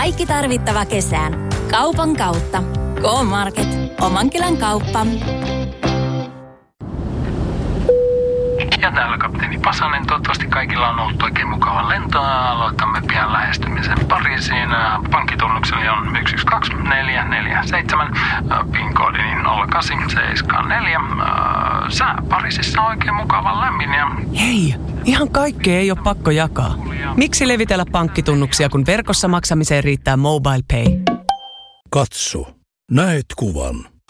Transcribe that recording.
Kaikki tarvittava kesään. Kaupan kautta. K-Market. Omankylän kauppa. Ja täällä kapteeni Pasanen. Toivottavasti kaikilla on ollut oikein mukava lento. Aloitamme pian lähestymisen Pariisiin. Pankkitunnukseni on 112447. PIN-koodini 0874. Sää Pariisissa on oikein mukava lämmin ja... Hei, ihan kaikkea ei ole pakko jakaa. Miksi levitellä pankkitunnuksia, kun verkossa maksamiseen riittää MobilePay? Katso, näet kuvan.